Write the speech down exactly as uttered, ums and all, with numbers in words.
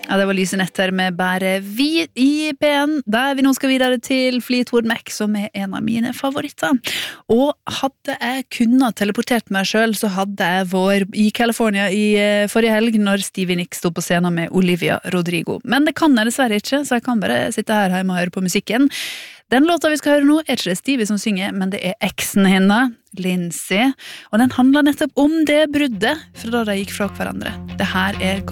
Ja, det var Lyse Netter med Bare vi i P N, der vi nå skal videre til Fleetwood Mac, som er en av mine favoritter. Og hadde jeg kunnet teleportert meg selv, så hadde jeg vært i California i forrige helg, når Stevie Nicks stod på scenen med Olivia Rodrigo. Men det kan jeg dessverre ikke, så jeg kan bare sitte her hjemme og høre på musikken. Den låta vi skal høre nå er ikke det Stevie som synger, men det er eksen henne, Lindsay, og den handler nettopp om det bruddet fra da de gikk fra hverandre. Det her er